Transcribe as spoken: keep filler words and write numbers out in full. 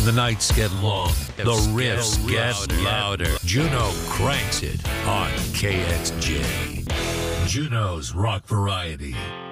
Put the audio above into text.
The nights get long. The riffs get louder. Juno cranks it on K X J. Juno's Rock Variety.